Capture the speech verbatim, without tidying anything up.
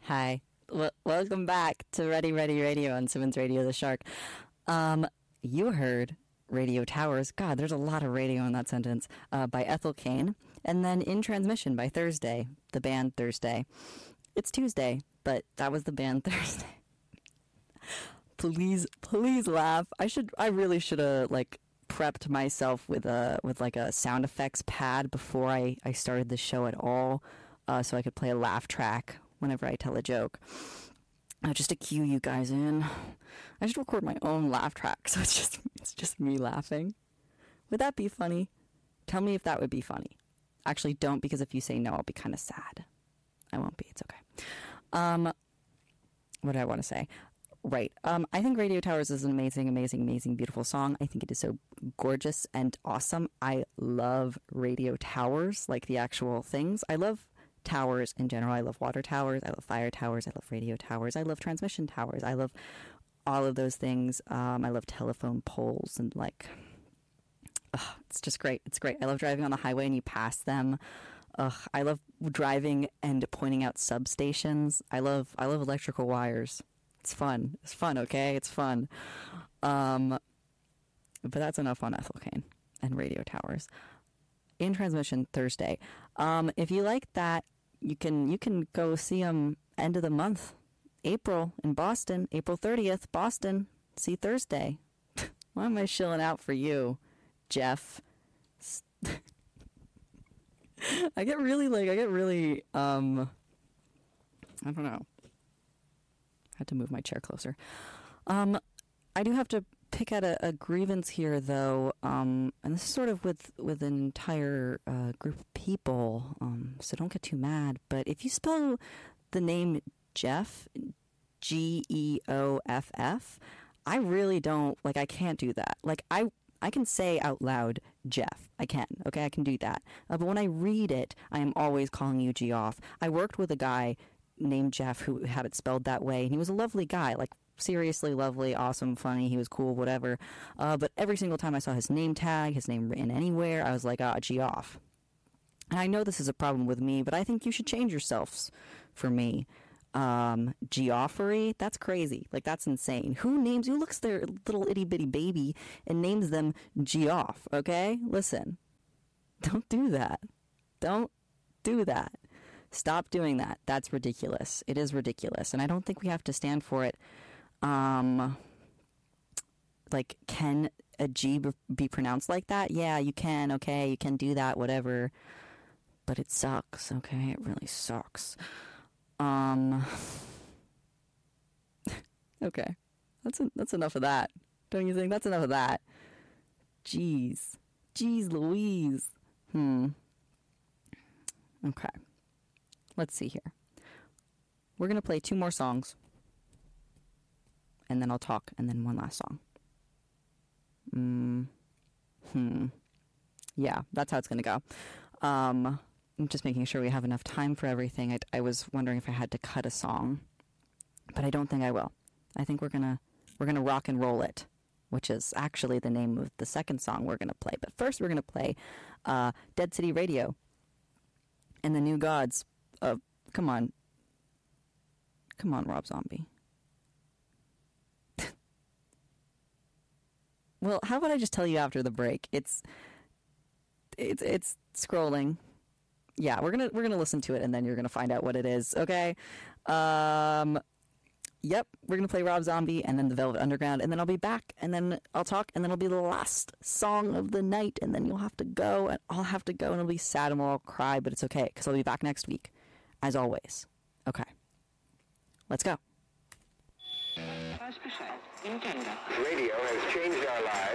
Hi. W- welcome back to Ready Ready Radio on Simmons Radio the Shark. Um, you heard Radio Towers. God, there's a lot of radio in that sentence. Uh, by Ethel Cain. And then In Transmission by Thursday, the band Thursday. It's Tuesday, but that was the band Thursday. Please, please laugh. I should, I really should have, like, prepped myself with a, with like a sound effects pad before I, I started the show at all, uh, so I could play a laugh track whenever I tell a joke. Uh, just to cue you guys in. I should record my own laugh track, so it's just, it's just me laughing. Would that be funny? Tell me if that would be funny. Actually, don't, because if you say no, I'll be kind of sad. I won't be. It's okay. Um, what did I want to say? Right. Um, I think Radio Towers is an amazing, amazing, amazing, beautiful song. I think it is so gorgeous and awesome. I love Radio Towers, like the actual things. I love towers in general. I love water towers. I love fire towers. I love radio towers. I love transmission towers. I love all of those things. Um, I love telephone poles and like, ugh, it's just great. It's great. I love driving on the highway and you pass them. Ugh, I love driving and pointing out substations. I love, I love electrical wires. It's fun. It's fun, okay? It's fun. Um, but that's enough on Ethel Cain and Radio Towers. In Transmission Thursday. Um, if you like that, you can you can go see them end of the month, April in Boston, April thirtieth, Boston. See Thursday. Why am I shilling out for you, Jeff? I get really like I get really um. I don't know. Had to move my chair closer. Um, I do have to pick at a, a grievance here, though, um, and this is sort of with with an entire uh, group of people. Um, so don't get too mad. But if you spell the name Jeff, G E O F F, I really don't like. I can't do that. Like I. I can say out loud, Jeff. I can. Okay, I can do that. Uh, but when I read it, I am always calling you Geoff. I worked with a guy named Jeff who had it spelled that way, and he was a lovely guy, like seriously lovely, awesome, funny, he was cool, whatever. Uh, but every single time I saw his name tag, his name written anywhere, I was like, ah, Geoff. And I know this is a problem with me, but I think you should change yourselves for me. Um, Geoffrey, that's crazy. Like, that's insane. Who names, who looks their little itty bitty baby and names them Geoff, okay? Listen, don't do that. Don't do that. Stop doing that. That's ridiculous. It is ridiculous. And I don't think we have to stand for it. Um, like, can a G be pronounced like that? Yeah, you can. Okay, you can do that, whatever. But it sucks, okay? It really sucks. Um, okay. That's a, that's enough of that. Don't you think? That's enough of that. Jeez. Jeez Louise. Hmm. Okay. Let's see here. We're going to play two more songs. And then I'll talk. And then one last song. Mm. Hmm. Yeah, that's how it's going to go. Um, I'm just making sure we have enough time for everything. I, I was wondering if I had to cut a song. But I don't think I will. I think we're going to we're going to rock and roll it, which is actually the name of the second song we're going to play. But first we're going to play uh, Dead City Radio and the New Gods. Uh, come on. Come on, Rob Zombie. Well, how about I just tell you after the break? It's it's it's scrolling. Yeah, we're gonna we're gonna listen to it and then you're gonna find out what it is. Okay. Um. Yep, we're gonna play Rob Zombie and then the Velvet Underground and then I'll be back and then I'll talk and then it'll be the last song of the night and then you'll have to go and I'll have to go and it'll be sad and we'll all cry, but it's okay because I'll be back next week, as always. Okay. Let's go. Radio has changed our lives.